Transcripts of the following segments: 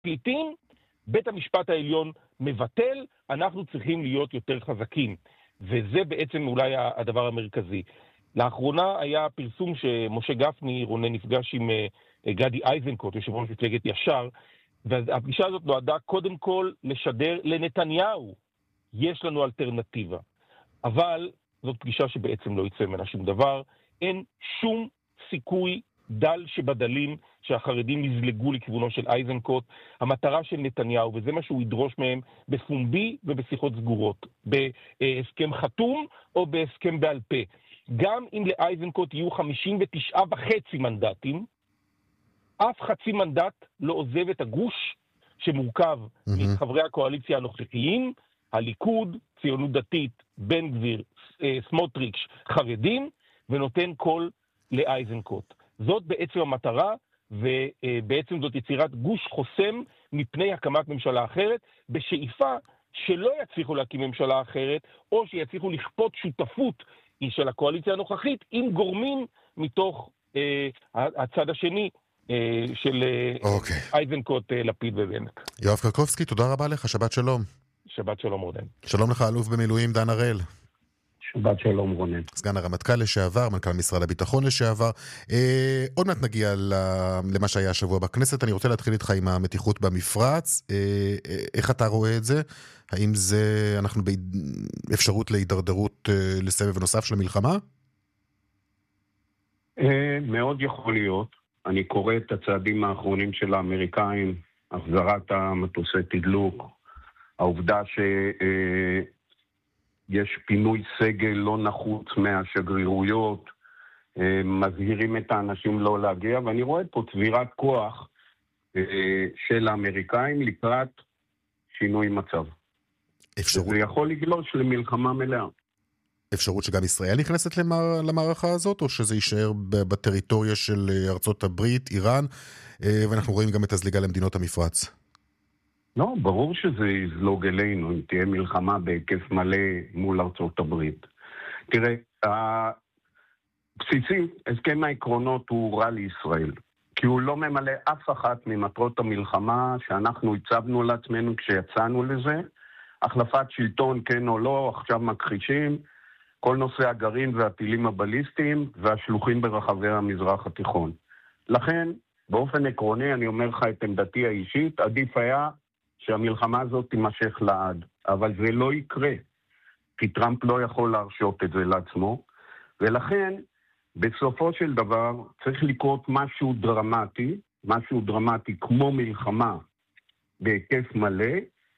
פליטים, בית המשפט העליון מבטל, אנחנו צריכים להיות יותר חזקים. וזה בעצם אולי הדבר המרכזי. לאחרונה היה פרסום שמשה גפני, רונן, נפגש עם גדי איזנקוט, יושב ראש מפלגת ישר, והפגישה הזאת נועדה קודם כל לשדר לנתניהו, יש לנו אלטרנטיבה. אבל זאת פגישה שבעצם לא יצא ממנה שום דבר, אין שום סיכוי דל שבדלים שהחרדים יזלגו לכיוונו של איזנקוט. המטרה של נתניהו, וזה מה שהוא ידרוש מהם בפומבי ובשיחות סגורות, בהסכם חתום או בהסכם בעל פה. גם אם לאיזנקוט יהיו 59.5 מנדטים, אף חצי מנדט לא עוזב את הגוש שמורכב מחברי הקואליציה הנוכחיים, הליכוד, ציונות דתית, בן גביר, סמוטריץ', חרדים, ונותן קול לאיזנקוט. זאת בעצם המטרה, ובעצם זאת יצירת גוש חוסם מפני הקמת ממשלה אחרת, בשאיפה שלא יצליחו להקים ממשלה אחרת, או שיצליחו לכפות שותפות של הקואליציה הנוכחית, עם גורמים מתוך הצד השני של איזנקוט, לפיד ובנט. יואב קרקובסקי, תודה רבה לך, שבת שלום. שבת שלום רונן. שלום לך, אלוף במילואים דן הראל. שבת שלום רונן. סגן הרמטכ"ל לשעבר, מנכ"ל משרד הביטחון לשעבר. עוד מעט נגיע למה שהיה השבוע בכנסת. אני רוצה להתחיל איתך עם המתיחות במפרץ. איך אתה רואה את זה? האם אנחנו באפשרות להידרדרות לסבב נוסף של המלחמה? מאוד יכול להיות. אני קורא את הצעדים האחרונים של האמריקאים, החזרת המטוסי תדלוק, העובדה יש פינוי סגל לא נחוץ מהשגרירויות, מזהירים את האנשים לא להגיע, ואני רואה פה צבירת כוח של האמריקאים לקראת שינוי מצב. זה יכול לגלוש למלחמה מלאה. אפשרות שגם ישראל נכנסת למערכה הזאת, או שזה יישאר בטריטוריה של ארצות הברית, איראן, ואנחנו רואים גם את הזליגה למדינות המפרץ? לא, ברור שזה יזלוג אלינו, אם תהיה מלחמה בהיקף מלא מול ארצות הברית. תראה, בסיסית, הסכם העקרונות הוא רע לישראל, כי הוא לא ממלא אף אחת ממטרות המלחמה שאנחנו הצבנו לעצמנו כשיצאנו לזה. החלפת שלטון, כן או לא, עכשיו מכחישים, כל נושא הגרעין והטילים הבליסטיים והשלוחים ברחבי המזרח התיכון. לכן, באופן עקרוני, אני אומר לך את עמדתי האישית, עדיף היה שהמלחמה הזאת תימשך לעד, אבל זה לא יקרה, כי טראמפ לא יכול להרשות את זה לעצמו, ולכן בסופו של דבר צריך לקרות משהו דרמטי כמו מלחמה בהיקף מלא,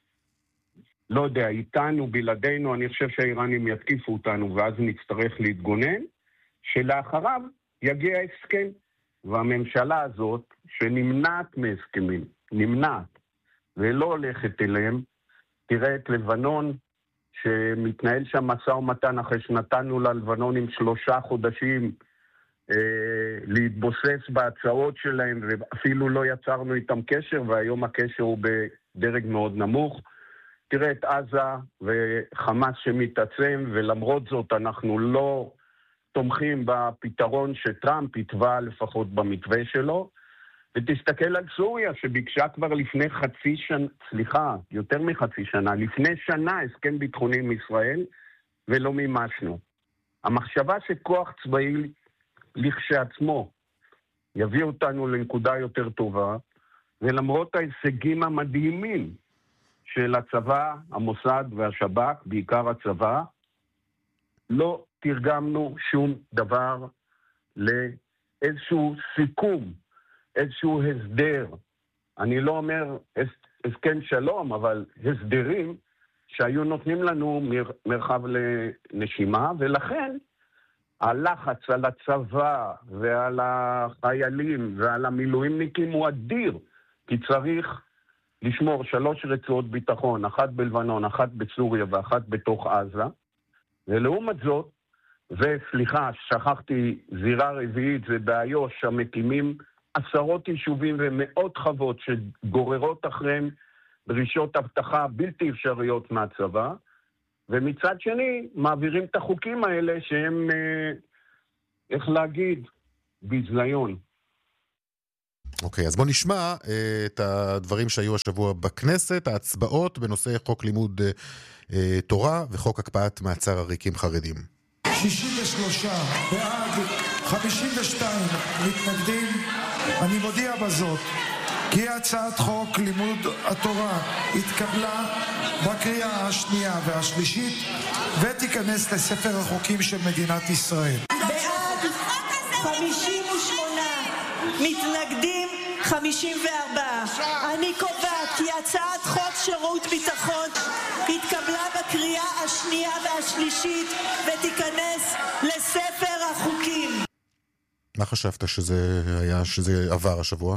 לא יודע, איתנו, בלעדינו, אני חושב שהאיראנים יתקיפו אותנו ואז נצטרך להתגונן, שלאחריו יגיע הסכם, והממשלה הזאת שנמנעת מהסכמים, נמנעת, ולא הולכת אליהם, תראה את לבנון, שמתנהל שם משא ומתן אחרי שנתנו ללבנון עם 3 חודשים להתבוסס בהצעות שלהם, ואפילו לא יצרנו איתם קשר, והיום הקשר הוא בדרג מאוד נמוך. תראה את עזה וחמאס שמתעצם, ולמרות זאת אנחנו לא תומכים בפתרון שטראמפ התווה לפחות במתווה שלו, ותסתכל על סוריה שביקשה כבר לפני יותר מחצי שנה, לפני שנה הסכם ביטחוני עם ישראל, ולא מימשנו. המחשבה שכוח צבאי לכשעצמו יביא אותנו לנקודה יותר טובה, ולמרות ההישגים המדהימים של הצבא, המוסד והשב"כ, בעיקר הצבא, לא תרגמנו שום דבר לאיזשהו סיכום, איזשהו הסדר. אני לא אומר הסכם שלום, אבל הסדרים שהיו נותנים לנו מרחב לנשימה, ולכן הלחץ על הצבא ועל החיילים ועל המילואימניקים הוא אדיר, כי צריך לשמור 3 רצועות ביטחון, 1 בלבנון, 1 בסוריה ו1 בתוך עזה, ולעומת זאת, וסליחה, שכחתי זירה רביעית, זה באיו"ש, שמקימים 10 יישובים ומאות חוות שגוררות אחריהם דרישות הבטחה בלתי אפשריות מהצבא, ומצד שני מעבירים את החוקים האלה שהם, איך להגיד, בזליון. אוקיי, אז בוא נשמע את הדברים שהיו השבוע בכנסת, ההצבעות בנושא חוק לימוד תורה וחוק הקפאת מעצר עריקים חרדים. 63 בעד, 52 מתנגדים. אני מודיע בזאת כי הצעת חוק לימוד התורה התקבלה בקריאה השנייה והשלישית ותיכנס לספר החוקים של מדינת ישראל. בעד 58, מתנגדים 54. אני קובעת כי הצעת חוק שירות ביטחון התקבלה בקריאה השנייה והשלישית ותיכנס לספר החוקים. מה חשבת שזה עבר השבוע?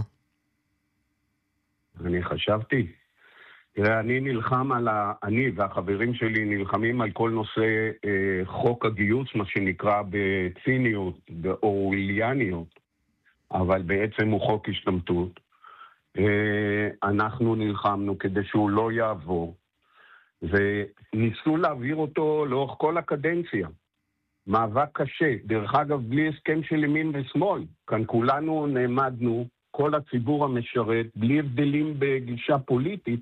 אני חשבתי, תראה, אני והחברים שלי נלחמים על כל נושא חוק הגיוס, מה שנקרא בציניות, באורווליאניות, אבל בעצם הוא חוק השתמטות. אנחנו נלחמנו כדי שהוא לא יעבור, וניסו להעביר אותו לאורך כל הקדנציה. מאבק קשה, דרך אגב בלי הסכם של ימין ושמאל. כאן כולנו נעמדנו, כל הציבור המשרת, בלי הבדלים בגישה פוליטית,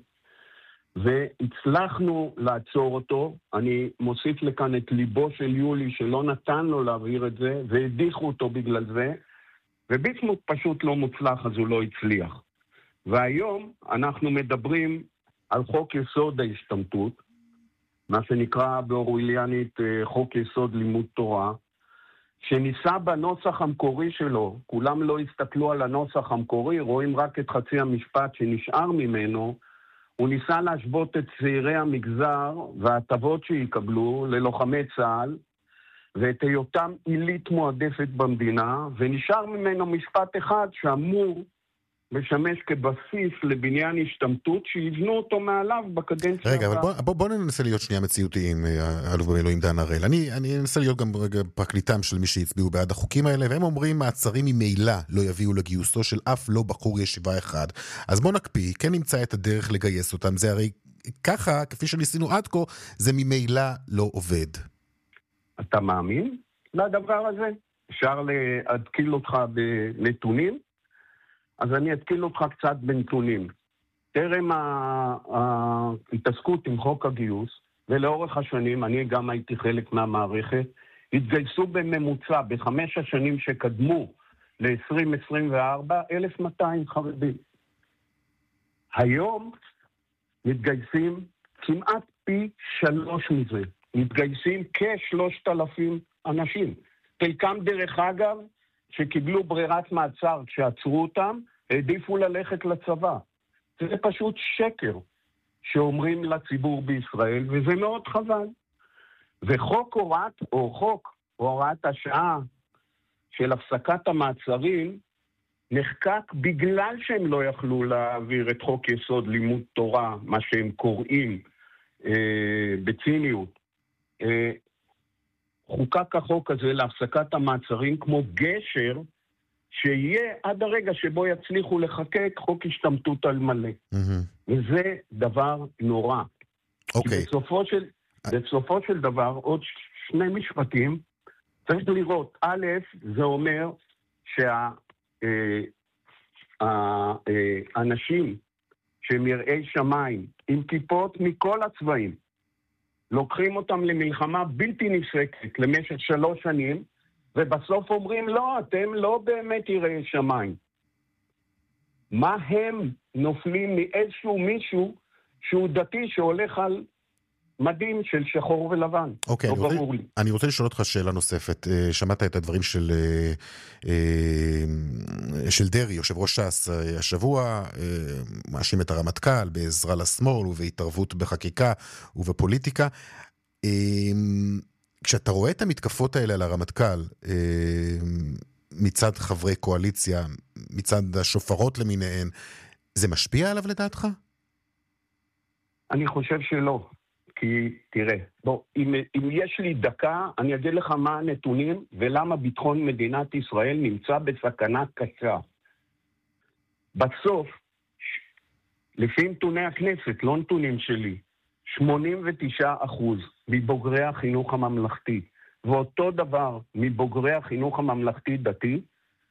והצלחנו לעצור אותו. אני מוסיף לכאן את ליבו של יולי שלא נתן לו להעביר את זה, והדיחו אותו בגלל זה, וביסמוט פשוט לא מוצלח, אז הוא לא הצליח. והיום אנחנו מדברים על חוק יסוד ההשתמטות, מה שנקרא באורווליאנית חוק יסוד לימוד תורה, שניסה בנוסח המקורי שלו, כולם לא הסתכלו על הנוסח המקורי, רואים רק את חצי המשפט שנשאר ממנו, הוא ניסה להשוות את צעירי המגזר וההטבות שיקבלו ללוחמי צה"ל, ואת היותם עילית מועדפת במדינה, ונשאר ממנו משפט אחד שאמור משמש כבסיס לבניין השתמטות שיבנו אותו מעליו בקדנציה. רגע, אבל בוא ננסה להיות שנייה מציאותיים, אלוף במילואים דן הראל. אני אנסה להיות גם פרקליטם של מי שהצביעו בעד החוקים האלה, והם אומרים מעצרים ממילא לא יביאו לגיוסו של אף לא בחור ישיבה אחד. אז בוא נקפיא, כן נמצא את הדרך לגייס אותם. זה הרי ככה, כפי שניסינו עד כה, זה ממילא לא עובד. אתה מאמין לדבר הזה? אפשר להדקיל אותך בנתונים? אז אני אתקיל אותך קצת בנתונים. טרם ההתעסקות עם חוק הגיוס, ולאורך השנים, אני גם הייתי חלק מהמערכת, התגייסו בממוצע ב5 השנים שקדמו ל-2024, 1,200 חרדים. היום מתגייסים כמעט פי 3 מזה. מתגייסים כ3,000 אנשים. חלקם דרך אגב, שקיבלו ברירת מעצר כשעצרו אותם, העדיפו ללכת לצבא. זה פשוט שקר שאומרים לציבור בישראל, וזה מאוד חבל. וחוק הוראת השעה של הפסקת המעצרים נחקק בגלל שהם לא יכלו להעביר את חוק יסוד לימוד תורה, מה שהם קוראים בציניות. חוקק החוק הזה להפסקת המעצרים כמו גשר שיהיה עד הרגע שבו יצליחו לחקק חוק השתמטות על מלא. וזה דבר נורא. אוקיי. בסופו של דבר, עוד 2 משפטים, צריך לראות, א', זה אומר שהאנשים שהם יראי שמיים, עם כיפות מכל הצבעים, לוקחים אותם למלחמה בלתי נפסקת למשך 3 שנים, ובסוף אומרים, לא, אתם לא באמת יראי שמיים. מה הם נופלים מאיזשהו מישהו שהוא דתי שהולך על מדים של שחור ולבן? אוקיי, אני רוצה לשאול אותך שאלה נוספת. שמעת את הדברים של דרי, יושב ראש ש"ס, השבוע, מאשים את הרמטכ"ל בעזרה לשמאל ובהתערבות בחקיקה ובפוליטיקה. כשאתה רואה את המתקפות האלה על הרמטכ"ל, מצד חברי קואליציה, מצד השופרות למיניהן, זה משפיע עליו לדעתך? אני חושב שלא. כי תראה, אם יש לי דקה, אני אגיד לך מה הנתונים ולמה ביטחון מדינת ישראל נמצא בסכנה קשה. בסוף, לפי נתוני הכנסת, לא נתונים שלי, 89% מבוגרי החינוך הממלכתי, ואותו דבר מבוגרי החינוך הממלכתי דתי,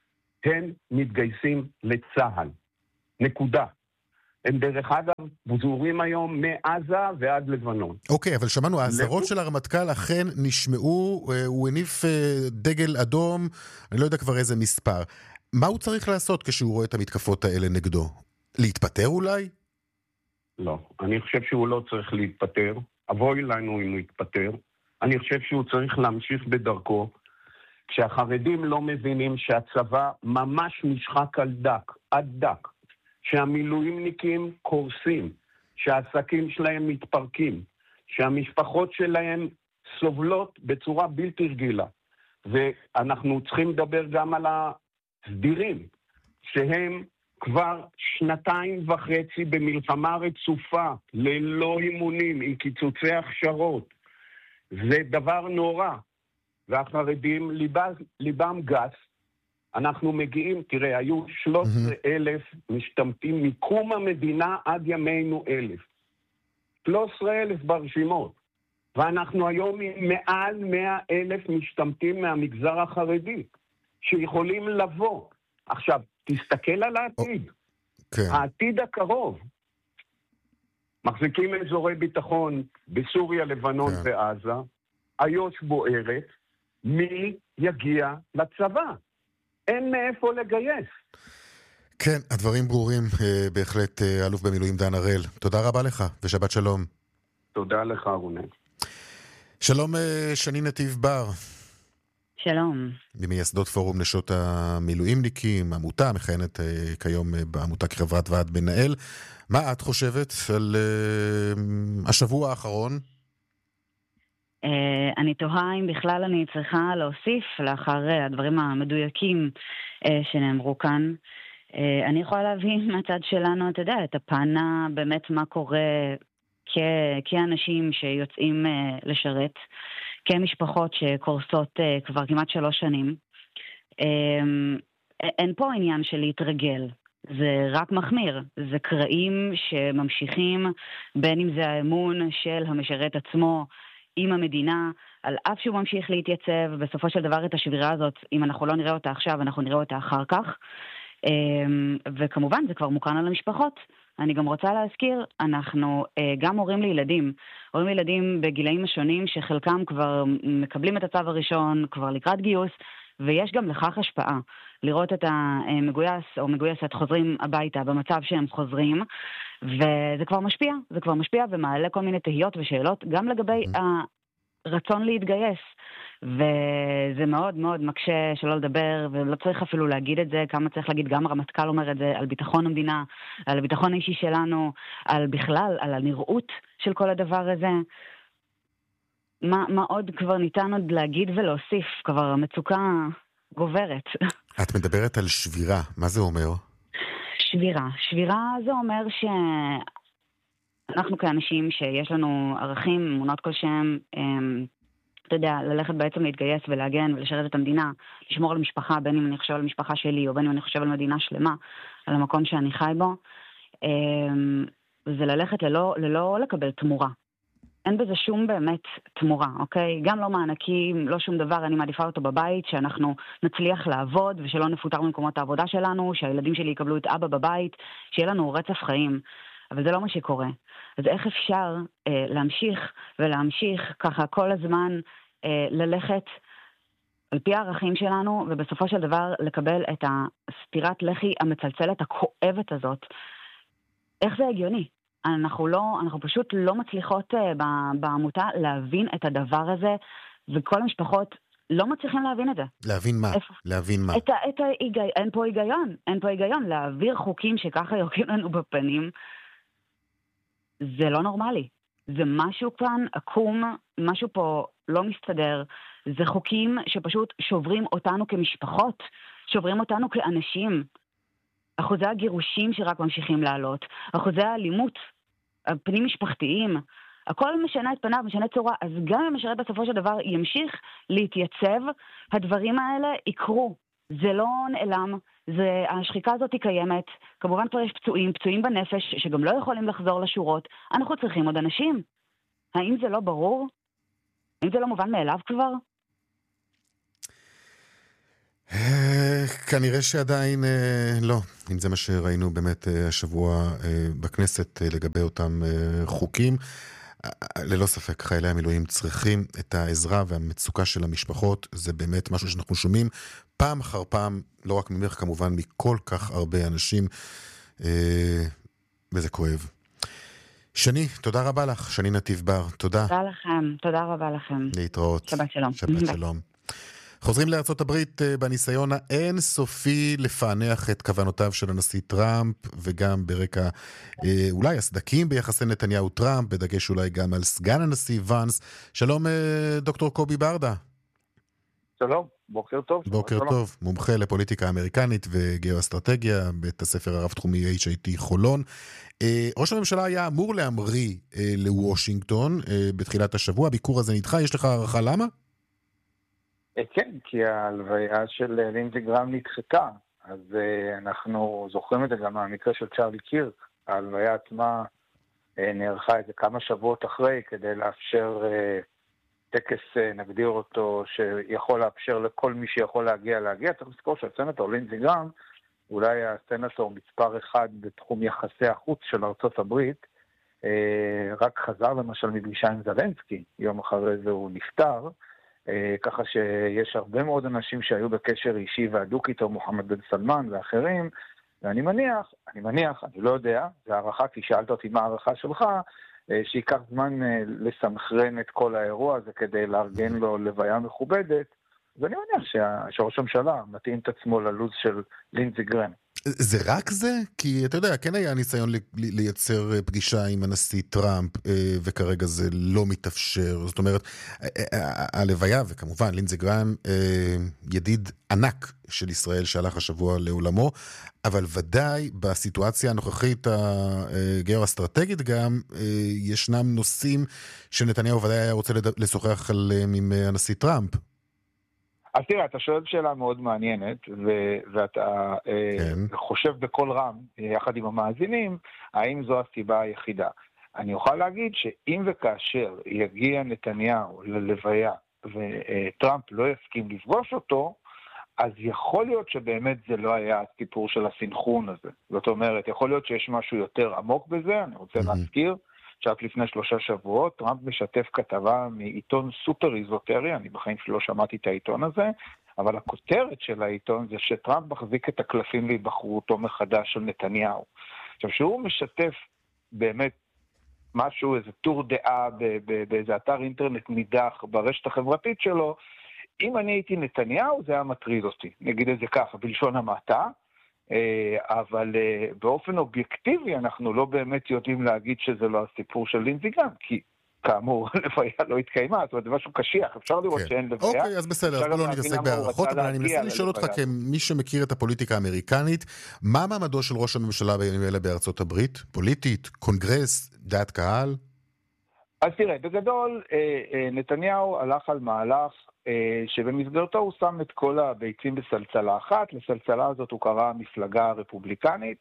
הם מתגייסים לצה"ל. נקודה. הם דרך אגב פזורים היום מעזה ועד לבנון. אוקיי, אבל שמענו, האזהרות של הרמטכ"ל אכן נשמעו, הוא הניף דגל אדום, אני לא יודע כבר איזה מספר. מה הוא צריך לעשות כשהוא רואה את המתקפות האלה נגדו? להתפטר אולי? לא, אני חושב שהוא לא צריך להתפטר. אבוי לנו אם הוא יתפטר. אני חושב שהוא צריך להמשיך בדרכו. כשהחרדים לא מבינים שהצבא ממש נשחק על דק, עד דק, שהמילואימניקים קורסים, שהעסקים שלהם מתפרקים, שהמשפחות שלהם סובלות בצורה בלתי רגילה. ואנחנו צריכים לדבר גם על הסדירים, שהם כבר 2.5 במלחמה רצופה, ללא אימונים, עם קיצוצי הכשרות. זה דבר נורא. והחרדים ליבם גס. אנחנו מגיעים, תראה, היו 13,000 משתמטים מקום המדינה עד ימינו 1,000. 13,000 ברשימות. ואנחנו היום עם מעל 100,000 משתמטים מהמגזר החרדי, שיכולים לבוא. עכשיו, תסתכל על העתיד. העתיד הקרוב. מחזיקים אזורי ביטחון בסוריה, לבנון ועזה. איו"ש בוערת. מי יגיע לצבא? אין מאיפה לגייס. כן, הדברים ברורים בהחלט, אלוף במילואים דן הראל. תודה רבה לך, ושבת שלום. תודה לך, רונן. שלום, שני נתיב בר. שלום. ממייסדות פורום נשות המילואימניקים, עמותה, מכהנת כיום בעמותה כחברת ועד מנהל. מה את חושבת על השבוע האחרון? אני תוהה אם בכלל אני צריכה להוסיף לאחר הדברים המדויקים שנאמרו כאן. אני יכולה להבין מהצד שלנו, אתה יודע, את הפנה באמת מה קורה כאנשים שיוצאים לשרת, כמשפחות שקורסות כבר כמעט 3 שנים. אין פה עניין של להתרגל. זה רק מחמיר. זה קרעים שממשיכים, בין אם זה האמון של המשרת עצמו עם המדינה, על אף שהוא ממשיך להתייצב, בסופו של דבר את השבירה הזאת, אם אנחנו לא נראה אותה עכשיו, אנחנו נראה אותה אחר כך. וכמובן זה כבר מוקרן על המשפחות. אני גם רוצה להזכיר, אנחנו גם הורים לילדים בגילאים השונים שחלקם כבר מקבלים את הצו הראשון, כבר לקראת גיוס, ויש גם לכך השפעה. לראות את המגויס או מגויסת חוזרים הביתה במצב שהם חוזרים, וזה כבר משפיע ומעלה כל מיני תהיות ושאלות, גם לגבי הרצון להתגייס. וזה מאוד מאוד מקשה שלא לדבר, ולא צריך אפילו להגיד את זה, כמה צריך להגיד, גם הרמטכ"ל אומר את זה, על ביטחון המדינה, על הביטחון האישי שלנו, על בכלל, על הנראות של כל הדבר הזה. מה עוד כבר ניתן עוד להגיד ולהוסיף? כבר המצוקה גוברת. את מדברת על שבירה, מה זה אומר? שבירה זה אומר שאנחנו כאנשים שיש לנו ערכים, אמונות כלשהם, אתה יודע, ללכת בעצם להתגייס ולהגן ולשרת את המדינה, לשמור על משפחה, בין אם אני חושב על משפחה שלי, או בין אם אני חושב על מדינה שלמה, על המקום שאני חי בו, זה ללכת ללא לקבל תמורה. אין בזה שום באמת תמורה, אוקיי? גם לא מענקים, לא שום דבר, אני מעדיפה אותו בבית, שאנחנו נצליח לעבוד, ושלא נפוטר ממקומות העבודה שלנו, שהילדים שלי יקבלו את אבא בבית, שיהיה לנו רצף חיים. אבל זה לא מה שקורה. אז איך אפשר להמשיך ככה כל הזמן ללכת על פי הערכים שלנו, ובסופו של דבר לקבל את הסטירת לחי המצלצלת הכואבת הזאת? איך זה הגיוני? אנחנו פשוט לא מצליחות בעמותה להבין את הדבר הזה, וכל המשפחות לא מצליחים להבין את זה. להבין מה? אין פה היגיון. להעביר חוקים שככה יורקים לנו בפנים, זה לא נורמלי. זה משהו כאן עקום, משהו פה לא מסתדר. זה חוקים שפשוט שוברים אותנו כמשפחות, שוברים אותנו כאנשים. אחוזי הגירושים שרק ממשיכים לעלות, אחוזי האלימות, הפנים משפחתיים, הכל משנה את פניו, משנה צורה. אז גם אם המשרת בסופו של דבר ימשיך להתייצב, הדברים האלה יקרו. זה לא נעלם, השחיקה הזאת היא קיימת. כמובן כבר יש פצועים בנפש, שגם לא יכולים לחזור לשורות. אנחנו צריכים עוד אנשים. האם זה לא ברור? האם זה לא מובן מאליו כבר? כנראה שעדיין לא, אם זה מה שראינו באמת השבוע בכנסת לגבי אותם חוקים. ללא ספק, חיילי המילואים צריכים את העזרה והמצוקה של המשפחות, זה באמת משהו שאנחנו שומעים פעם אחר פעם, לא רק ממך כמובן, מכל כך הרבה אנשים, וזה כואב. שני, תודה רבה לך, שני נתיב בר, תודה. תודה לכם, תודה רבה לכם. להתראות. שבת שלום. שבת שלום. חוזרים לארצות הברית בניסיון האין-סופי לפענח את כוונותיו של הנשיא טראמפ, וגם ברקע אולי הסדקים ביחסי נתניהו-טראמפ, בדגש אולי גם על סגן הנשיא ונס. שלום דוקטור קובי ברדה. שלום, בוקר טוב. בוקר טוב, מומחה לפוליטיקה אמריקנית וגיאו-אסטרטגיה, בית הספר הרב-תחומי HIT חולון. ראש הממשלה היה אמור להמריא לוושינגטון בתחילת השבוע, הביקור הזה נדחה, יש לך הערכה למה? כן, כי ההלוויה של לינזי גרהם נדחתה, אז אנחנו זוכרים את זה גם מהמקרה של צ'רלי קירק. ההלוויה עצמה נערכה איזה כמה שבועות אחרי, כדי לאפשר טקס, נגדיר אותו, שיכול לאפשר לכל מי שיכול להגיע. צריך לזכור שהסנטור לינזי גרהם, אולי הסנטור מספר אחד בתחום יחסי החוץ של ארצות הברית, רק חזר למשל מפגישה עם זלנסקי, יום אחרי זה הוא נפטר, ככה שיש הרבה מאוד אנשים שהיו בקשר אישי והדוק איתו, מוחמד בן סלמן ואחרים, ואני מניח, אני לא יודע, זה הערכה, כי שאלת אותי מה הערכה שלך, שיקח זמן לסמכרן את כל האירוע הזה כדי לארגן לו לוויה מכובדת, ואני מניח שראש הממשלה מתאים את עצמו ללוז של לינזי גרהם. זה רק זה? כי אתה יודע, כן היה ניסיון לייצר פגישה עם הנשיא טראמפ, וכרגע זה לא מתאפשר. זאת אומרת, הלוויה, וכמובן, לינזי גרהם, ידיד ענק של ישראל שהלך השבוע לעולמו, אבל ודאי בסיטואציה הנוכחית הגיאו-אסטרטגית גם, ישנם נושאים שנתניהו ודאי היה רוצה לשוחח עליהם עם הנשיא טראמפ. אז תראה, אתה שואל שאלה מאוד מעניינת, ואתה חושב בכל רם, יחד עם המאזינים, האם זו הסיבה היחידה. אני אוכל להגיד שאם וכאשר יגיע נתניהו ללוויה, וטראמפ לא יסכים לפגוש אותו, אז יכול להיות שבאמת זה לא היה הסיפור של הסינכרון הזה. זאת אומרת, יכול להיות שיש משהו יותר עמוק בזה, אני רוצה להזכיר, שרק לפני 3 שבועות, טראמפ משתף כתבה מעיתון סופר איזוטרי, אני בחיים שלא שמעתי את העיתון הזה, אבל הכותרת של העיתון זה שטראמפ מחזיק את הקלפים להיבחרותו מחדש של נתניהו. עכשיו, שהוא משתף באמת משהו, איזה טור דעה באיזה אתר אינטרנט נידח ברשת החברתית שלו, אם אני הייתי נתניהו זה היה מטריד אותי, נגיד את זה ככה, בלשון המעטה, אבל באופן אובייקטיבי אנחנו לא באמת יודעים להגיד שזה לא הסיפור של לינזי גרהם, כי כאמור הלוויה לא התקיימה, זאת אומרת זה משהו קשיח, אפשר לראות שאין לוויה. אוקיי, אז בסדר, אז לא נתעסק בהערכות, אבל אני מנסה לשאול אותך כמי שמכיר את הפוליטיקה האמריקנית, מה מעמדו של ראש הממשלה בימים אלה בארצות הברית? פוליטית, קונגרס, דעת קהל? אז תראה, בגדול נתניהו הלך על מהלך שבמסגרתו הוא שם את כל הביצים בסלצלה אחת, לסלצלה הזאת הוא קרא המפלגה הרפובליקנית,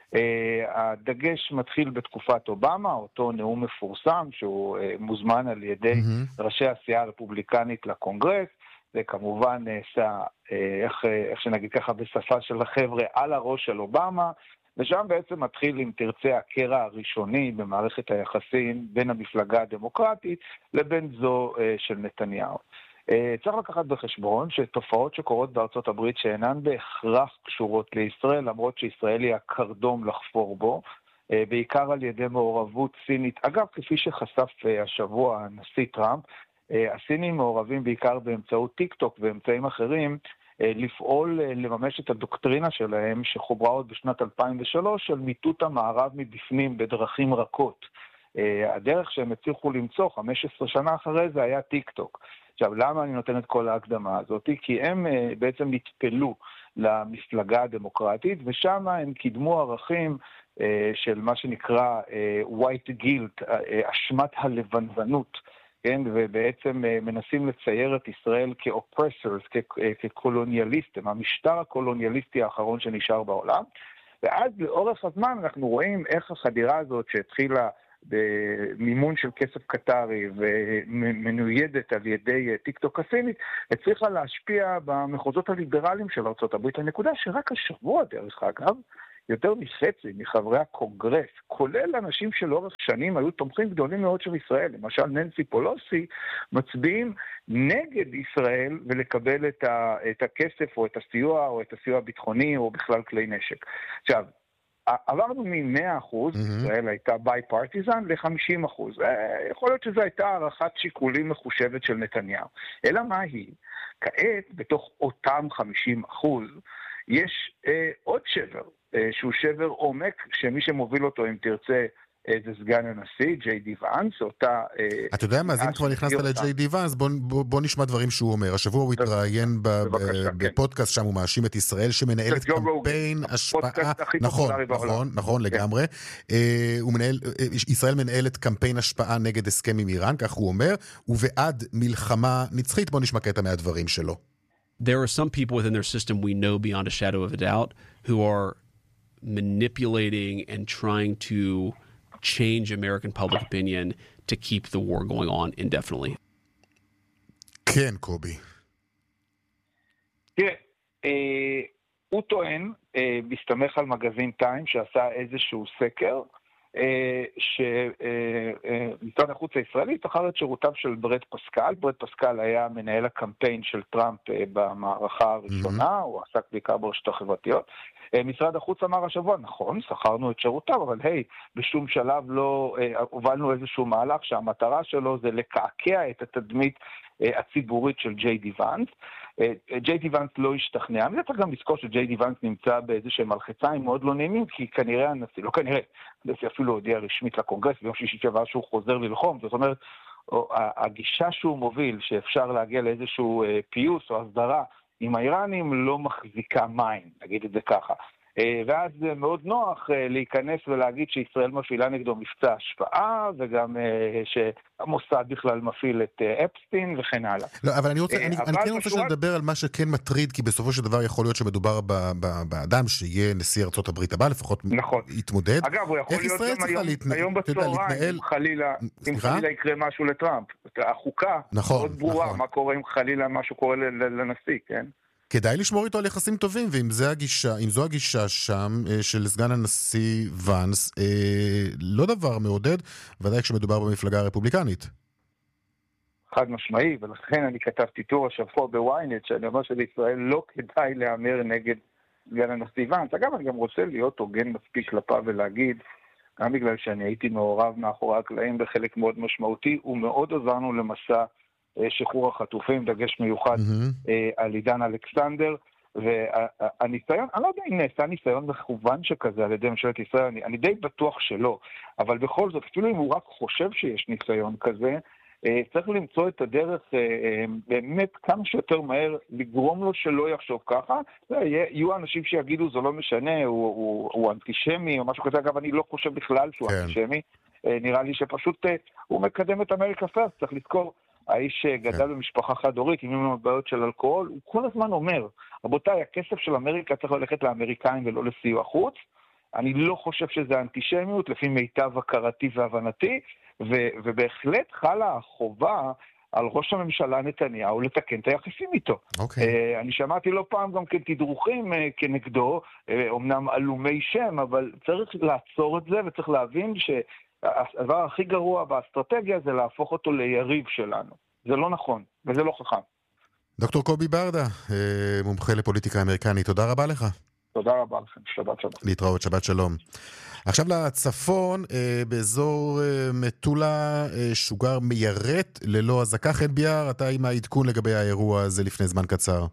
הדגש מתחיל בתקופת אובמה, אותו נאום מפורסם שהוא מוזמן על ידי ראשי הסיעה הרפובליקנית לקונגרס, זה כמובן נעשה, איך שנגיד ככה בשפה של החבר'ה, על הראש של אובמה, ושם בעצם מתחיל, אם תרצה, הקרע הראשוני במערכת היחסים בין המפלגה הדמוקרטית לבין זו של נתניהו. צריך לקחת בחשבון שתופעות שקורות בארצות הברית שאינן בהכרח קשורות לישראל, למרות שישראל היא הקרדום לחפור בו, בעיקר על ידי מעורבות סינית. אגב, כפי שחשף השבוע הנשיא טראמפ, הסינים מעורבים בעיקר באמצעות טיק טוק ואמצעים אחרים, לפעול, לממש את הדוקטרינה שלהם שחוברה עוד בשנת 2003 של מיטוט המערב מבפנים בדרכים רכות. הדרך שהם הצליחו למצוא 15 שנה אחרי זה היה טיק טוק. עכשיו, למה אני נותן את כל ההקדמה הזאת? כי הם בעצם נטפלו למפלגה הדמוקרטית, ושם הם קידמו ערכים של מה שנקרא white guilt, אשמת הלבנונות, כן? ובעצם מנסים לצייר את ישראל כאופרסורס, כקולוניאליסטים, המשטר הקולוניאליסטי האחרון שנשאר בעולם. ואז לאורך הזמן אנחנו רואים איך החדירה הזאת שהתחילה במימון של כסף קטרי ומנוידת על ידי טיק-טוק הסינית, הצליחה להשפיע במחוזות הליברליים של ארצות הברית. הנקודה שרק השבוע, דרך אגב, יותר מחצי מחברי הקונגרס, כולל אנשים שלאורך שנים היו תומכים גדולים מאוד של ישראל, למשל ננסי פולוסי, מצביעים נגד ישראל ולקבל את הכסף או את הסיוע או את הסיוע הביטחוני או בכלל כלי נשק. עכשיו, עברנו מ-100%, ישראל הייתה ביי-פרטיזן, ל-50%. יכול להיות שזו הייתה הערכת שיקולים מחושבת של נתניהו. אלא מה היא? כעת, בתוך אותם 50%, יש עוד שבר, שהוא שבר עומק, שמי שמוביל אותו, אם תרצה, זה סגן הנשיא, ג'יי די ואנס, אותה... אתה יודע מה, אז אם כבר נכנסת לג'יי די ואנס, בוא נשמע דברים שהוא אומר. השבוע הוא התראיין בפודקאסט, שם הוא מאשים את ישראל, שמנהלת קמפיין השפעה... נכון, לגמרי. ישראל מנהלת קמפיין השפעה נגד הסכם עם איראן, כך הוא אומר, ובעד מלחמה נצחית. בוא נשמע קטע מהדברים שלו. There are some people within their system we know beyond a shadow of a doubt who are manipulating and trying to change American public opinion to keep the war going on indefinitely. כן, קובי. תראה, הוא טוען, מסתמך על מגזין טיים, שעשה איזשהו סקר, שמשרד החוץ הישראלי תחר את שירותיו של ברד פסקל. ברד פסקל היה מנהל הקמפיין של טראמפ במערכה הראשונה, הוא עסק בעיקר ברשתות החברתיות. משרד החוץ אמר השבוע, נכון, שכרנו את שירותיו, אבל בשום שלב לא הובלנו איזשהו מהלך שהמטרה שלו זה לקעקע את התדמית הציבורית של ג'יי די ואנס. ג'יי די ואנס לא השתכנע. אני צריך גם לזכור שג'יי די ואנס נמצא באיזשהם מלחציים מאוד לא נעימים, כי כנראה הנשיא, לא כנראה, הנשיא אפילו הודיע רשמית לקונגרס, ביום שישי שעבר שהוא חוזר ללחום. זאת אומרת, הגישה שהוא מוביל, שאפשר להגיע לאיזשהו פיוס או הסדרה עם האיראנים, לא מחזיקה מים, נגיד את זה ככה. ואז זה מאוד נוח להיכנס ולהגיד שישראל מפעילה נגדו מבצע השפעה, וגם שהמוסד בכלל מפעיל את אפסטין וכן הלאה. לא, אבל אני כן רוצה שנדבר על מה שכן מטריד, כי בסופו של דבר יכול להיות שמדובר באדם שיהיה נשיא ארצות הברית הבא, לפחות יתמודד. אגב, הוא יכול להיות גם היום בצהריים, אם חלילה יקרה משהו לטראמפ. החוקה מאוד ברורה, מה קורה אם חלילה משהו קורה לנשיא, כן? כדאי לשמור איתו על יחסים טובים, ואם זו הגישה שם של סגן הנשיא ואנס, לא דבר מעודד, ודאי כשמדובר במפלגה הרפובליקנית. חד משמעי, ולכן אני כתבתי טור השבוע בוויינט, שאני אומר שלישראל לא כדאי להאמר נגד סגן הנשיא ואנס. אגב, אני גם רוצה להיות הוגן מספיק כלפיו ולהגיד, גם בגלל שאני הייתי מעורב מאחורי הקלעים בחלק מאוד משמעותי, ומאוד עזרנו למסע שחרור החטופים, דגש מיוחד על עידן אלכסנדר, והניסיון, אני לא יודע אם נעשה ניסיון מכוון שכזה על ידי ממשלת ישראל, אני די בטוח שלא, אבל בכל זאת, אפילו אם הוא רק חושב שיש ניסיון כזה, צריך למצוא את הדרך באמת כמה שיותר מהר, לגרום לו שלא יחשוב ככה. יהיו אנשים שיגידו, זה לא משנה, הוא אנטישמי או משהו כזה. אגב, אני לא חושב בכלל שהוא אנטישמי, נראה לי שפשוט הוא מקדם את אמריקה פרסט. צריך לזכור, האיש גדל במשפחה חד-הורית, עם בעיות של אלכוהול, הוא כל הזמן אומר, רבותיי, הכסף של אמריקה צריך ללכת לאמריקאים ולא לסיוע חוץ. אני לא חושב שזה אנטישמיות, לפי מיטב הכרתי והבנתי, ובהחלט חלה החובה על ראש הממשלה נתניהו לתקן את היחסים איתו. אני שמעתי לא פעם גם כתדרוכים כנגדו, אומנם אלומי שם, אבל צריך לעצור את זה, וצריך להבין שהדבר הכי גרוע באסטרטגיה זה להפוך אותו ליריב שלנו. זה לא נכון, וזה לא חכם. דוקטור קובי ברדה, מומחה לפוליטיקה אמריקנית, תודה רבה לך. תודה רבה לכם, שבת שלום. להתראות, שבת שלום. עכשיו לצפון, באזור מטולה, שוגר מיירט ללא הזקה. חן ביאר, אתה עם העדכון לגבי האירוע הזה לפני זמן קצר.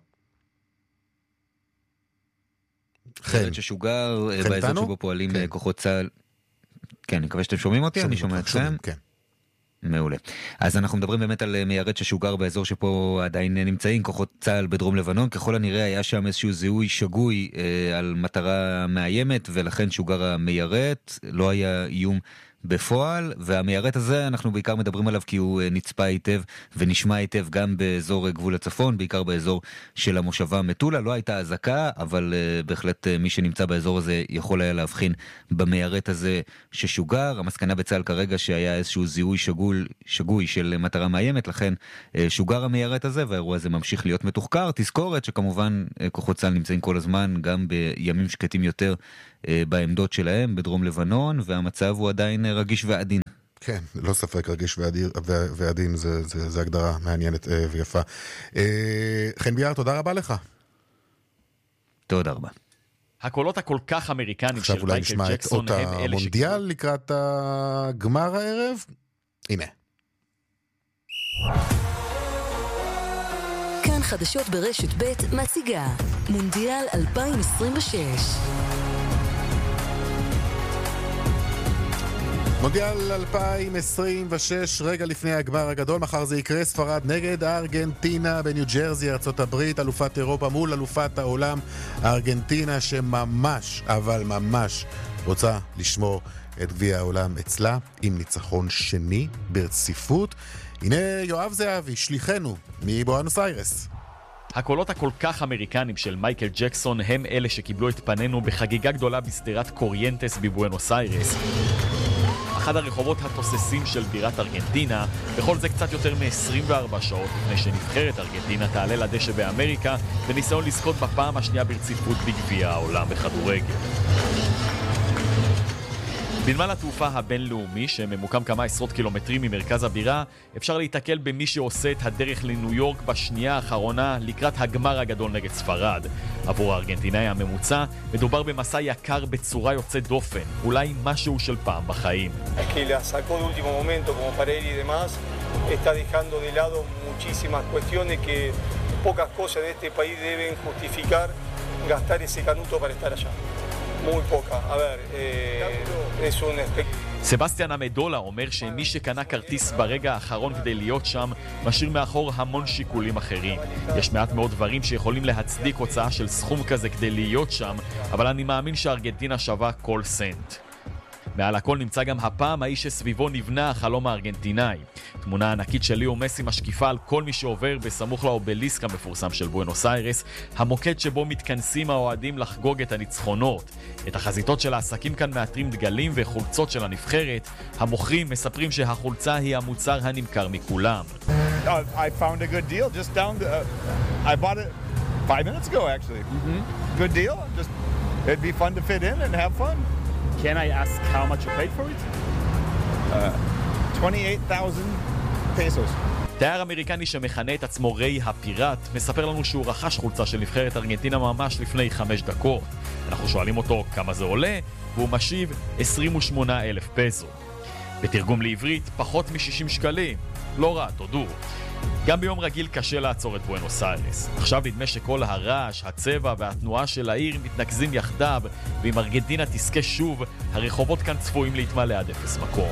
חן. ששוגר באזור שבו פועלים כוחות צה"ל. כן, אני מקווה שאתם שומעים אותי, אני שומע אתכם. כן. מעולה. אז אנחנו מדברים באמת על מיירט ששוגר באזור שפה עדיין נמצאים כוחות צה"ל בדרום לבנון. ככל הנראה היה שם איזשהו זיהוי שגוי על מטרה מאיימת, ולכן שוגר המיירט. לא היה איום בפועל, והמיירט הזה אנחנו בעיקר מדברים עליו כי הוא נצפה היטב ונשמע היטב גם באזור גבול הצפון, בעיקר באזור של המושבה מטולה. לא הייתה אזעקה, אבל בהחלט מי שנמצא באזור הזה יכול היה להבחין במיירט הזה ששוגר. המסקנה בצה"ל כרגע שהיה איזשהו זיהוי שגוי של מטרה מאיימת, לכן שוגר המיירט הזה, והאירוע הזה ממשיך להיות מתוחקר. תזכורת שכמובן כוחות צה"ל נמצאים כל הזמן, גם בימים שקטים יותר בעמדות שלהם בדרום לבנון, והמצב הוא עדיין רגיש ועדין. כן, לא ספק, רגיש ועדין, זה הגדרה מעניינת ויפה. חן ביאר, תודה רבה לך. תודה רבה. הקולות הכל כך אמריקנים של מייקל ג'קסון הם אלה עכשיו אולי נשמע את אות המונדיאל לקראת הגמר הערב. הנה. כאן חדשות ברשת ב' מציגה מונדיאל 2026. מונדיאל 2026, רגע לפני הגמר הגדול, מחר זה יקרה, ספרד נגד ארגנטינה בניו ג'רזי, ארצות הברית, אלופת אירופה מול אלופת העולם, ארגנטינה שממש, אבל ממש רוצה לשמור את גביע העולם אצלה, עם ניצחון שני ברציפות. הנה יואב זהבי, שליחנו מבואנוס איירס. הקולות הכל כך אמריקנים של מייקל ג'קסון הם אלה שקיבלו את פנינו בחגיגה גדולה בסדרת קוריינטס בבואנוס איירס. אחד הרחובות התוססים של בירת ארגנטינה, בכל זה קצת יותר מ-24 שעות לפני שנבחרת ארגנטינה תעלה לדשא באמריקה בניסיון לזכות בפעם השנייה ברציפות בגביע העולם בכדורגל. בנמל התעופה הבינלאומי, שממוקם כמה עשרות קילומטרים ממרכז הבירה, אפשר להתקל במי שעושה את הדרך לניו יורק בשנייה האחרונה לקראת הגמר הגדול נגד ספרד. עבור הארגנטינאי הממוצע, מדובר במסע יקר בצורה יוצאת דופן, אולי משהו של פעם בחיים. Que la sacó de último momento como Paredes y demás, está dejando de lado muchísimas cuestiones que pocas cosas de este país deben justificar gastar ese canuto para estar allá. muy poca. A ver, es un סבסטיאן אמדולה אומר שמי שקנה כרטיס ברגע האחרון כדי להיות שם משאיר מאחור המון שיקולים אחרים. יש מעט מאוד דברים שיכולים להצדיק הוצאה של סכום כזה כדי להיות שם, אבל אני מאמין שארגנטינה שווה כל סנט. מעל הכל נמצא גם הפעם האיש שסביבו נבנה החלום הארגנטינאי. תמונה ענקית של ליאו מסי משקיפה על כל מי שעובר בסמוך לאובליסק המפורסם של בואנוס איירס, המוקד שבו מתכנסים האוהדים לחגוג את הניצחונות. את החזיתות של העסקים כאן מאתרים דגלים וחולצות של הנבחרת. המוכרים מספרים שהחולצה היא המוצר הנמכר מכולם. I found a good deal just down I bought it 5 minutes ago actually. Good deal. Just it'd be fun to fit in and have fun. Can I ask how much you paid for it? 28,000 pesos. תייר אמריקני שמכנה את עצמו ריי הפיראט מספר לנו שהוא רכש חולצה של נבחרת ארגנטינה ממש לפני 5 דקות. אנחנו שואלים אותו כמה זה עולה, והוא משיב 28,000 פסו. בתרגום לעברית פחות מ-60 שקלים. לא רע, תודו. גם ביום רגיל קשה לעצור את בואנוס איירס. עכשיו נדמה שכל הרעש, הצבע והתנועה של העיר מתנקזים יחדיו, ואם ארגנטינה תזכה שוב, הרחובות כאן צפויים להתמלא עד אפס מקום.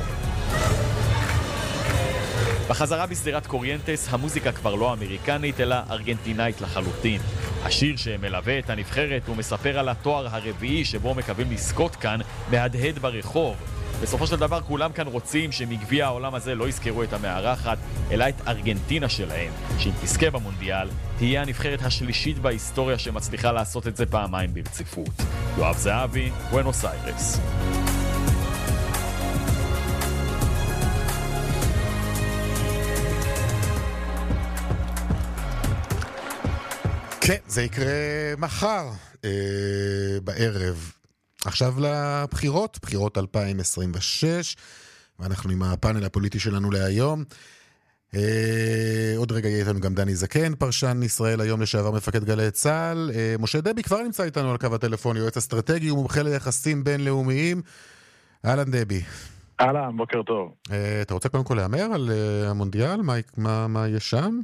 בחזרה בסדרת קוריינטס, המוזיקה כבר לא אמריקנית, אלא ארגנטינאית לחלוטין. השיר שמלווה את הנבחרת ומספר על התואר הרביעי שבו מקווים לזכות כאן, מהדהד ברחוב. בסופו של דבר כולם כאן רוצים שמגביע העולם הזה לא יזכרו את המארחת, אלא את ארגנטינה שלהם, שאם תזכה במונדיאל, תהיה הנבחרת השלישית בהיסטוריה שמצליחה לעשות את זה פעמיים ברציפות. יואב זהבי, בואנוס איירס. כן, זה יקרה מחר בערב. עכשיו לבחירות, בחירות 2026, ואנחנו עם הפאנל הפוליטי שלנו להיום. עוד רגע יהיה איתנו גם דני זקן, פרשן ישראל היום לשעבר מפקד גלי צה"ל. משה דבי כבר נמצא איתנו על קו הטלפון, יועץ אסטרטגי ומומחה ליחסים בינלאומיים. אהלן דבי. אהלן, בוקר טוב. אתה רוצה קודם כל להמר על המונדיאל? מה יש שם?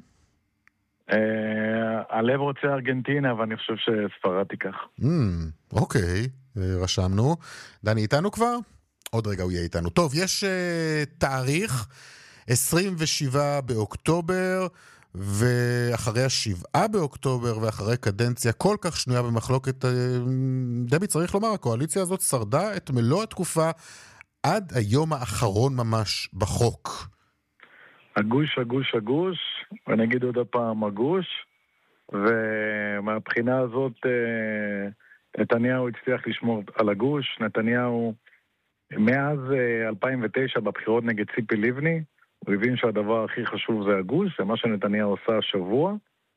הלב רוצה ארגנטינה, אבל אני חושב שספרד תיקח. אוקיי. רשמנו. דני איתנו כבר? עוד רגע הוא יהיה איתנו. טוב, יש תאריך 27 באוקטובר ואחרי ה7 באוקטובר ואחרי קדנציה כל כך שנויה במחלוקת, דבי צריך לומר, הקואליציה הזאת שרדה את מלוא התקופה עד היום האחרון ממש בחוק. הגוש, הגוש, הגוש, ואני אגיד עוד הפעם הגוש, ומהבחינה הזאת נתניהו הצליח לשמור על הגוש. נתניהו מאז 2009 בבחירות נגד ציפי לבני, הוא הבין שהדבר הכי חשוב זה הגוש, זה מה שנתניהו עושה השבוע,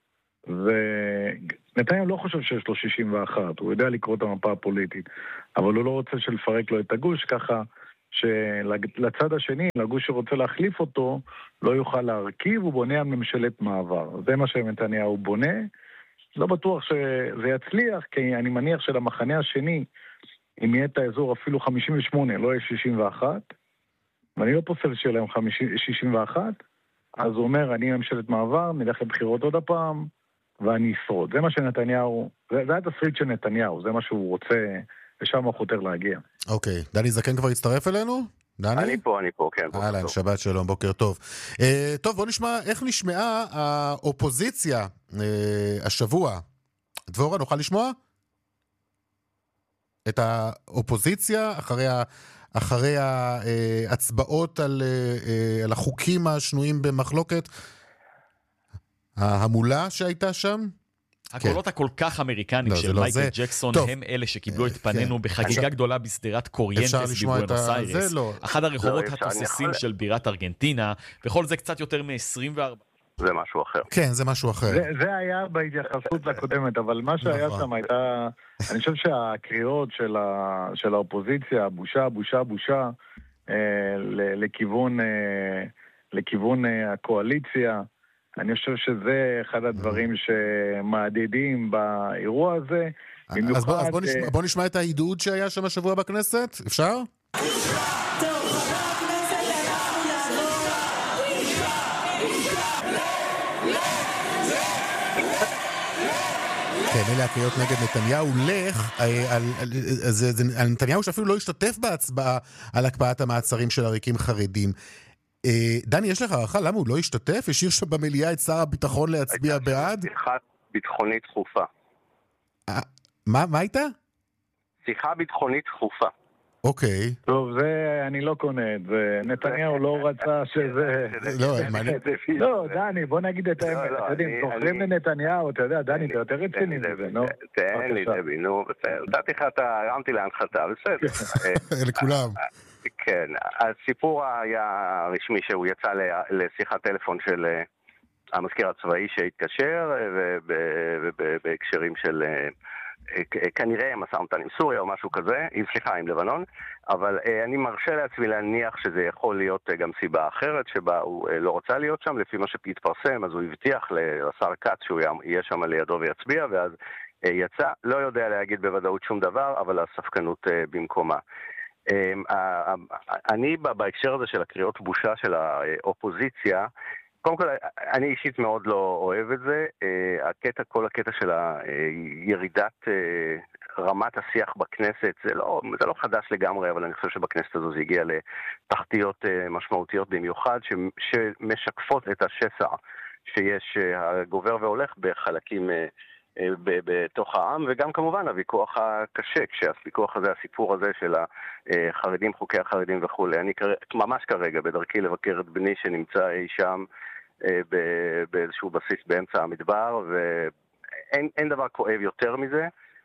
ונתניהו לא חושב שיש לו 61, הוא יודע לקרוא את המפה הפוליטית, אבל הוא לא רוצה שלפרק לו את הגוש, ככה שלצד השני, לגוש שרוצה להחליף אותו, לא יוכל להרכיב, הוא בונה על ממשלת מעבר. זה מה שנתניהו בונה. לא בטוח שזה יצליח, כי אני מניח שלמחנה השני, אם יהיה את האזור אפילו 58, לא יהיה 61, ואני לא פוסל שלהם 61, אז הוא אומר, אני ממשלת מעבר, נלך לבחירות עוד הפעם, ואני אשרוד. זה מה שנתניהו, זה התסריט של נתניהו, זה מה שהוא רוצה, ושם הוא חותר להגיע. אוקיי, דני זקן כבר הצטרף אלינו? דני? אני פה, כן. אהלן, שבת שלום, בוקר טוב. טוב, בוא נשמע איך נשמעה האופוזיציה השבוע. דבורה, נוכל לשמוע? את האופוזיציה אחרי ההצבעות על החוקים השנויים במחלוקת, ההמולה שהייתה שם? הקולות הכל כך אמריקנים של מייקל ג'קסון הם אלה שקיבלו את פנינו בחגיגה גדולה בסדרת קוריינטס בבואנוס איירס, אחד הרחובות התוססים של בירת ארגנטינה, וכל זה קצת יותר מ-24. זה משהו אחר. כן, זה משהו אחר. זה היה בהתייחסות לקודמת, אבל מה שהיה שם הייתה, אני חושב שהקריאות של האופוזיציה, בושה, בושה, בושה, לכיוון הקואליציה, אני חושב שזה אחד הדברים שמעדידים באירוע הזה. אז בוא נשמע את העידוד שהיה שם השבוע בכנסת, אפשר? כן, אלה הקריאות נגד נתניהו, נתניהו שאפילו לא השתתף בהצבעה על הקפאת המעצרים של עריקים חרדים. דני, יש לך הערכה למה הוא לא השתתף? השאיר שם במליאה את שר הביטחון להצביע בעד? שיחה ביטחונית דחופה. מה הייתה? שיחה ביטחונית דחופה. אוקיי. טוב, זה אני לא קונה את זה. נתניהו לא רצה שזה... לא, דני, בוא נגיד את האמת. אתם יודעים, זוכרים לנתניהו, אתה יודע, דני, אתה יותר רציני מזה, נו. תן לי, דבי, נו, נתתי לך, הרמתי להנחתה, בסדר. לכולם. כן, הסיפור היה רשמי שהוא יצא לשיחת טלפון של המזכיר הצבאי שהתקשר, ובהקשרים של... כנראה משא ומתן עם סוריה או משהו כזה, עם לבנון, אבל אני מרשה לעצמי להניח שזה יכול להיות גם סיבה אחרת שבה הוא לא רוצה להיות שם, לפי מה שהתפרסם, אז הוא הבטיח לשר קץ שהוא יהיה שם לידו ויצביע, ואז יצא, לא יודע להגיד בוודאות שום דבר, אבל הספקנות במקומה. אני בהקשר הזה של הקריאות בושה של האופוזיציה, קודם כל, אני אישית מאוד לא אוהב את זה. כל הקטע של ירידת רמת השיח בכנסת, זה לא חדש לגמרי, אבל אני חושב שבכנסת הזו זה הגיע לתחתיות משמעותיות במיוחד, שמשקפות את השסע שיש הגובר והולך בחלקים בתוך העם, וגם כמובן הוויכוח הקשה, כשהוויכוח הזה, הסיפור הזה של החרדים, חוקי החרדים וכו'. אני ממש כרגע בדרכי לבקר את בני שנמצא אי שם באיזשהו בסיס באמצע המדבר, ואין דבר כואב יותר מזה,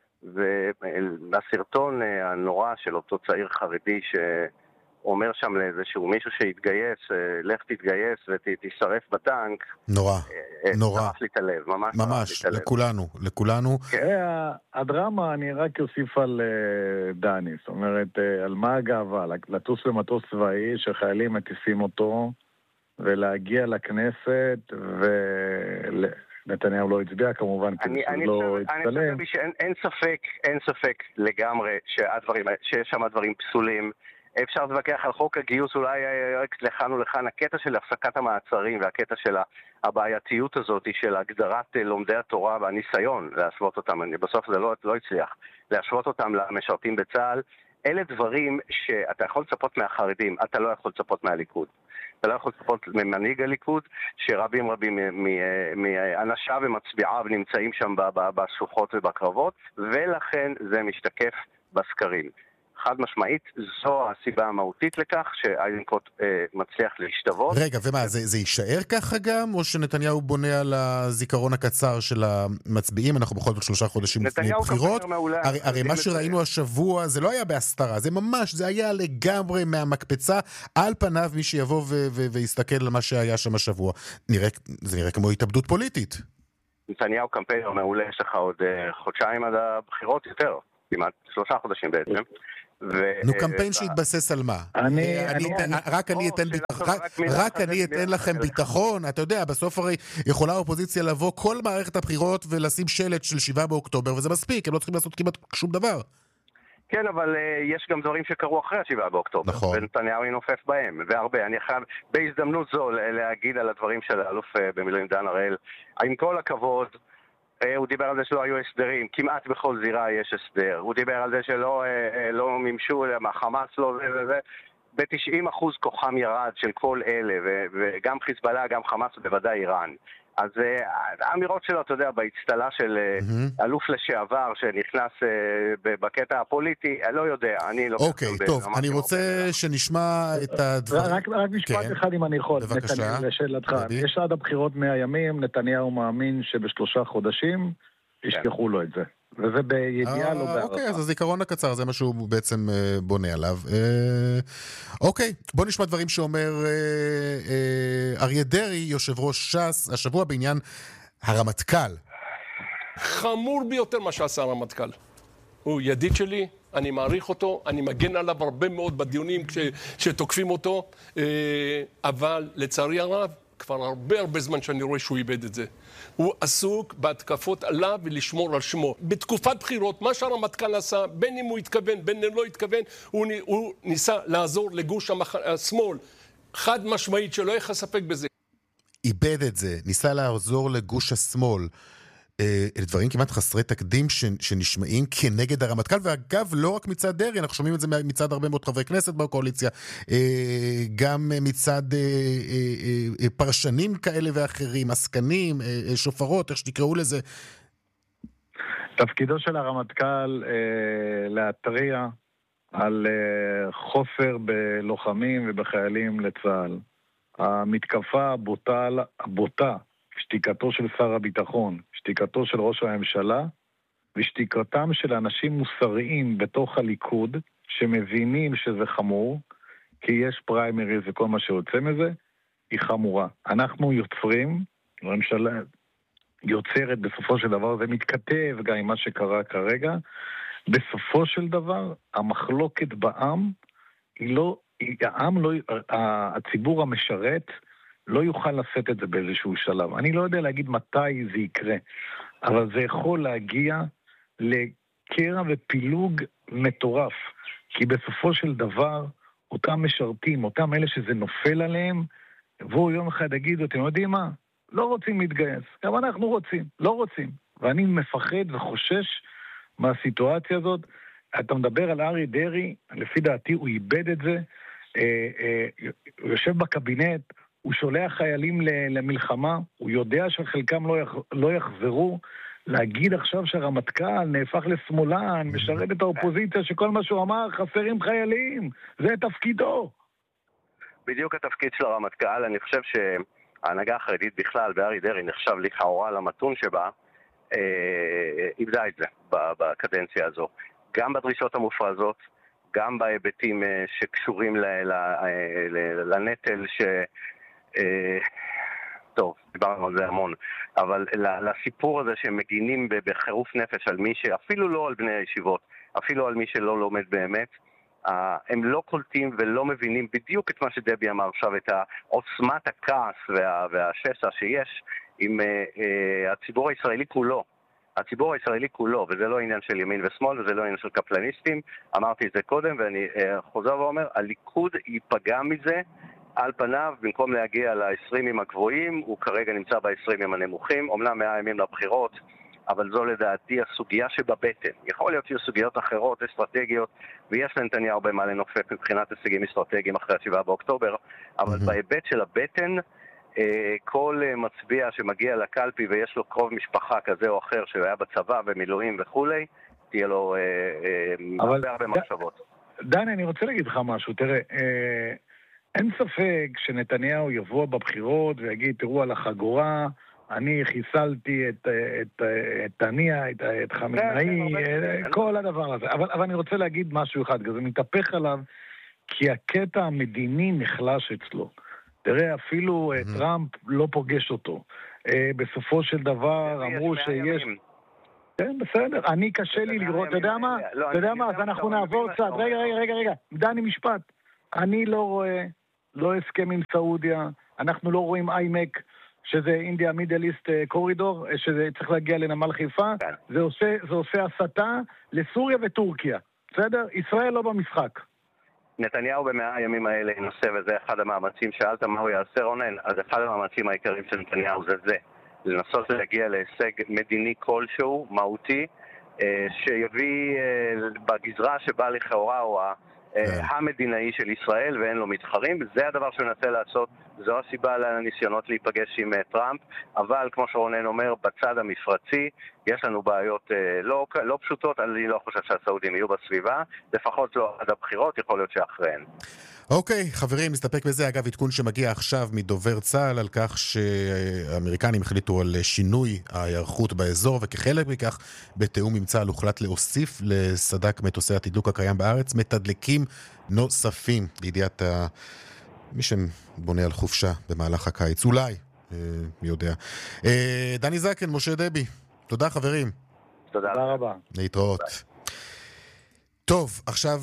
והסרטון הנורא של אותו צעיר חרדי שאומר שם לאיזשהו מישהו שהתגייס, לך תתגייס ותשרף בטנק, נורא. צרף לי את הלב, ממש, לכולנו. הדרמה, אני רק אוסיף על דני, זאת אומרת, על מה הגאווה, לטוס במטוס צבאי שחיילים מטיסים אותו, ולהגיע לכנסת, ונתניהו לא הצביע כמובן, כי הוא לא הצטלם. אני חושב שאין ספק לגמרי שיש שם דברים פסולים. אפשר להתווכח על חוק הגיוס, אולי לכאן ולכאן, הקטע של הפסקת המעצרים והקטע של הבעייתיות הזאת של הגדרת לומדי התורה והניסיון להשוות אותם, בסוף זה לא הצליח, להשוות אותם למשרתים בצה"ל, אלה דברים שאתה יכול לצפות מהחרדים, אתה לא יכול לצפות מהליכוד. אתה לא יכול לצפות ממנהיג הליכוד, שרבים מאנשיו ומצביעיו נמצאים שם בשוחות ובקרבות, ולכן זה משתקף בסקרים. חד משמעית, זו הסיבה המהותית לכך שאיזנקוט מצליח להשתוות. רגע, ומה, זה יישאר ככה גם, או שנתניהו בונה על הזיכרון הקצר של המצביעים? אנחנו בכל זאת 3 חודשים לפני בחירות. הרי מה שראינו השבוע, זה לא היה בהסתרה, זה ממש, זה היה לגמרי מהמקפצה, על פניו מי שיבוא ויסתכל על מה שהיה שם השבוע. זה נראה כמו התאבדות פוליטית. נתניהו קמפיינר מעולה, יש לך עוד חודשיים עד הבחירות יותר, כמעט 3 חודשים בעצם. נו, קמפיין שהתבסס על מה? רק אני אתן לכם ביטחון. אתה יודע, בסוף הרי יכולה האופוזיציה לבוא כל מערכת הבחירות ולשים שלט של 7 באוקטובר, וזה מספיק, הם לא צריכים לעשות כמעט שום דבר. כן, אבל יש גם דברים שקרו אחרי 7 באוקטובר, ונתניהו ינופף בהם, והרבה. אני חייב בהזדמנות זו להגיד על הדברים של האלוף במילואים דן הראל. עם כל הכבוד, הוא דיבר על זה שלא היו הסדרים, כמעט בכל זירה יש הסדר. הוא דיבר על זה שלא מימשו, חמאס לא זה. ב-90% כוחם ירד של כל אלה, וגם חיזבאללה, גם חמאס, בוודאי איראן. אז האמירות שלו, אתה יודע, בהצטלה של אלוף לשעבר שנכנס בקטע הפוליטי, אני לא יודע, אני לא... אוקיי, טוב, אני רוצה שנשמע את הדברים. רק משפט אחד אם אני יכול. בבקשה. לשאלתך, יש עד הבחירות 100 ימים, נתניהו מאמין שב3 חודשים ישכחו לו את זה. וזה בידיעה לא בערכה. אוקיי, אז הזיכרון הקצר, זה מה שהוא בעצם בונה עליו. אוקיי, בוא נשמע דברים שאומר אריה דרעי, יושב ראש ש"ס, השבוע בעניין הרמטכ"ל. חמור ביותר מה שעשה הרמטכ"ל. הוא ידיד שלי, אני מעריך אותו, אני מגן עליו הרבה מאוד בדיונים כשתוקפים אותו, אבל לצערי הרב, כבר הרבה זמן שאני רואה שהוא איבד את זה. הוא עסוק בהתקפות עליו ולשמור על שמו. בתקופת בחירות, מה שהרמטכ"ל עשה, בין אם הוא התכוון, בין אם לא התכוון, הוא ניסה לעזור לגוש השמאל. חד משמעית, שלא יהיה ספק בזה. איבד את זה, ניסה לעזור לגוש השמאל. אלה דברים כמעט חסרי תקדים שנשמעים כנגד הרמטכ"ל, ואגב, לא רק מצד דרעי, אנחנו שומעים את זה מצד הרבה מאוד חברי כנסת בקואליציה, גם מצד פרשנים כאלה ואחרים, עסקנים, שופרות, איך שתקראו לזה. תפקידו של הרמטכ"ל להתריע על חוסר בלוחמים ובחיילים לצה"ל. המתקפה הבוטה, שתיקתו של שר הביטחון, שתיקתו של ראש הממשלה, ושתיקתם של אנשים מוסריים בתוך הליכוד, שמבינים שזה חמור, כי יש פריימריז וכל מה שיוצא מזה, היא חמורה. אנחנו יוצרים, הממשלה יוצרת בסופו של דבר, זה מתכתב גם עם מה שקרה כרגע, בסופו של דבר, המחלוקת בעם, הציבור המשרת, לא יוכל לשאת את זה באיזשהו שלב. אני לא יודע להגיד מתי זה יקרה, אבל זה יכול להגיע לקרע ופילוג מטורף, כי בסופו של דבר, אותם משרתים, אותם אלה שזה נופל עליהם, והוא יום אחד יגידו, אתם יודעים מה? לא רוצים להתגייס, גם אנחנו רוצים, לא רוצים. ואני מפחד וחושש מהסיטואציה הזאת. אתה מדבר על אריה דרעי, לפי דעתי הוא איבד את זה, הוא יושב בקבינט, הוא שולח חיילים למלחמה, הוא יודע שחלקם לא יחזרו, להגיד עכשיו שהרמטכ"ל נהפך לשמאלן, משרת את האופוזיציה, שכל מה שהוא אמר, חסרים חיילים, זה תפקידו. בדיוק התפקיד של הרמטכ"ל, אני חושב שההנהגה החרדית בכלל, באריה דרעי נחשב לכאורה למתון שבה, איבדה את זה בקדנציה הזו. גם בדרישות המופרזות, גם בהיבטים שקשורים לנטל טוב, דיברנו על זה המון, אבל לסיפור הזה שהם מגינים בחירוף נפש על מי שאפילו לא על בני הישיבות, אפילו על מי שלא לומד באמת, הם לא קולטים ולא מבינים בדיוק את מה שדבי אמר עכשיו, את עוצמת הכעס והשסע שיש עם הציבור הישראלי כולו. הציבור הישראלי כולו, וזה לא עניין של ימין ושמאל, וזה לא עניין של קפלניסטים, אמרתי את זה קודם, ואני חוזר ואומר, הליכוד ייפגע מזה, על פניו, במקום להגיע ל-20 הגבוהים, הוא כרגע נמצא ב-20 הנמוכים, אומנם 100 ימים לבחירות, אבל זו לדעתי הסוגיה שבבטן. יכול להיות שיהיו סוגיות אחרות, אסטרטגיות, ויש לנתניהו הרבה מה לנופף מבחינת הישגים אסטרטגיים אחרי 7 באוקטובר, אבל בהיבט של הבטן, כל מצביע שמגיע לקלפי ויש לו קרוב משפחה כזה או אחר שהיה בצבא ומילואים וכולי, תהיה לו הרבה מחשבות. דני, אני רוצה להגיד לך משהו. תראה, אין ספק שנתניהו יבוא בבחירות ויגיד, תראו על החגורה, אני חיסלתי את תניה, את חמינאי, כל הדבר הזה. אבל אני רוצה להגיד משהו אחד, זה מתהפך עליו, כי הקטע המדיני נחלש אצלו. תראה, אפילו טראמפ לא פוגש אותו. בסופו של דבר אמרו שיש... כן, בסדר. אני קשה לי לראות, אתה יודע מה? אתה יודע מה? אז אנחנו נעבור צד. רגע. דני, משפט. אני לא רואה, לא הסכם עם סעודיה, אנחנו לא רואים איימק, שזה אינדיה מידל איסט קורידור, שזה צריך להגיע לנמל חיפה. זה עושה הסתה לסוריה וטורקיה. בסדר? ישראל לא במשחק. נתניהו במאה הימים האלה ינסה, וזה אחד המאמצים. שאלת מה הוא יעשה, רונן? אז אחד המאמצים העיקריים של נתניהו זה לנסות להגיע להישג מדיני כלשהו, מהותי, שיביא בגזרה שבה לכאורה הוא המדינאי של ישראל ואין לו מתחרים. זה הדבר שהוא ננסה לעשות, זו הסיבה לניסיונות להיפגש עם טראמפ, אבל כמו שרונן אומר, בצד המפרצי יש לנו בעיות לא פשוטות. אני לא חושב שהסעודים יהיו בסביבה, לפחות לא עד הבחירות, יכול להיות שאחריהן. אוקיי, חברים, נסתפק בזה. אגב, עדכון שמגיע עכשיו מדובר צה"ל על כך שהאמריקנים החליטו על שינוי ההיערכות באזור, וכחלק מכך, בתאום עם צה"ל הוחלט להוסיף לסדק מטוסי התדלוק הקיים בארץ מתדלקים נוספים, לידיעת מי שבונה על חופשה במהלך הקיץ. אולי, מי יודע. דני זקן, משה דבי, תודה חברים. תודה רבה. להתראות. טוב, עכשיו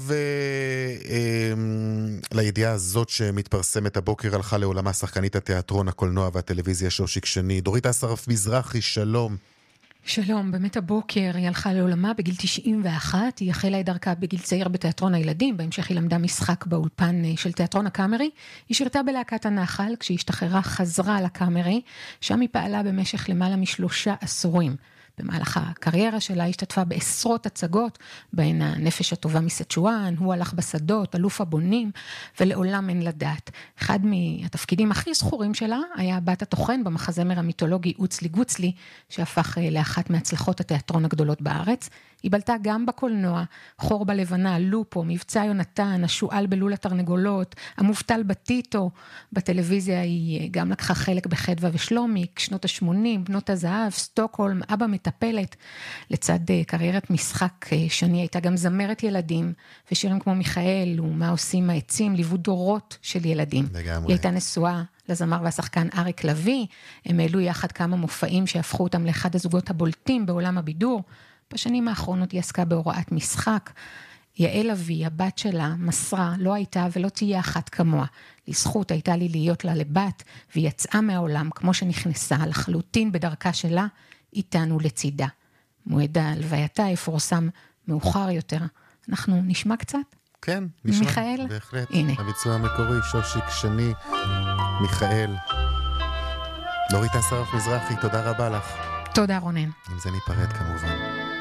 לידיעה הזאת שמתפרסמת הבוקר, הלכה לעולמה שחקנית התיאטרון, הקולנוע והטלוויזיה שושיק שני. דורית אסרף מזרחי, שלום. שלום, באמת הבוקר היא הלכה לעולמה בגיל 91, היא החלה את דרכה בגיל צעיר בתיאטרון הילדים, בהמשך היא למדה משחק באולפן של תיאטרון הקאמרי, היא שירתה בלהקת הנחל, כשהיא השתחררה חזרה לקאמרי, שם היא פעלה במשך למעלה מ3 עשורים. במהלך הקריירה שלה השתתפה בעשרות הצגות, בהן הנפש הטובה מסצ'ואן, הוא הלך בשדות, אלוף הבונים, ולעולם אין לדעת. אחד מהתפקידים הכי זכורים שלה היה בת התוכן במחזמר המיתולוגי אוצלי גוצלי, שהפך לאחת מהצלחות התיאטרון הגדולות בארץ. היא בלטה גם בקולנוע, חור בלבנה, לופו, מבצע יונתן, השואל בלול התרנגולות, המובטל בטיטו. בטלוויזיה היא גם לקחה חלק בחדווה ושלומיק, שנות ה-80, בנות הזהב, סטוקהולם, אבא מטפלת. לצד קריירת משחק שני הייתה גם זמרת ילדים, ושירים כמו מיכאל ומה עושים העצים, ליוו דורות של ילדים. לגמרי. היא הייתה נשואה לזמר והשחקן אריק לוי, הם העלו יחד כמה מופעים שהפכו אותם לאחד הזוגות הבולטים בעולם הבידור. בשנים האחרונות היא עסקה בהוראת משחק. יעל אבי, הבת שלה, מסרה, לא הייתה ולא תהיה אחת כמוה. לזכות הייתה לי להיות לה לבת, והיא יצאה מהעולם כמו שנכנסה, לחלוטין בדרכה שלה, איתנו לצידה. מועד הלווייתה יפורסם מאוחר יותר. אנחנו נשמע קצת? כן, נשמע. מיכאל? בהחלט. הנה. הביצוע המקורי, שושיק שני, מיכאל. דורית אסרף מזרחי, תודה רבה לך. תודה רונן. עם זה ניפרד כמובן.